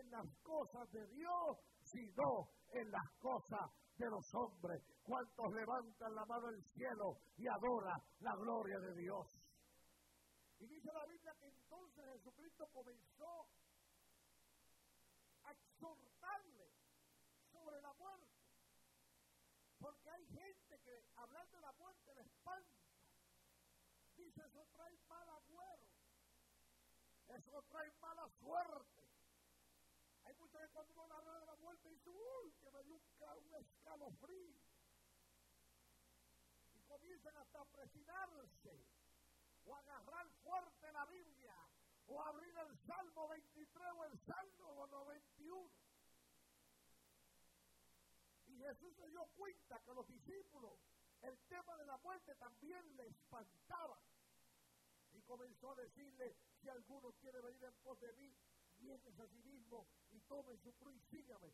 en las cosas de Dios, sino en las cosas de los hombres. ¿Cuántos levantan la mano al cielo y adoran la gloria de Dios? Y dice la Biblia que entonces Jesucristo comenzó a exhortarle sobre la muerte. Porque hay gente que hablar de la muerte le espanta. Dice, eso trae mal agüero. Eso trae mala suerte. Hay muchos que cuando uno habla de la muerte dicen, uy, que me dio un escalofrío. Y comienzan hasta a presionarse, o a agarrar fuerte la Biblia, o a abrir el Salmo 23 o el Salmo 91. Y Jesús se dio cuenta que a los discípulos el tema de la muerte también le espantaba. Y comenzó a decirle, si alguno quiere venir en pos de mí, nieguese a sí mismo y tome su cruz y sígame.